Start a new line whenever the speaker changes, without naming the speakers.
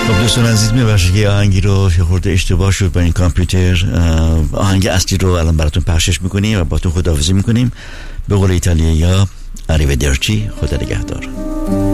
خب دوستان عزیز، میبخشید که آهنگی رو خورده اشتباه شد با این کامپیوتر. آهنگ اصلی رو الان براتون پخشش میکنیم و با تو خداحافظی میکنیم. به قول ایتالیایی ها اریودرچی، خدا نگهدار.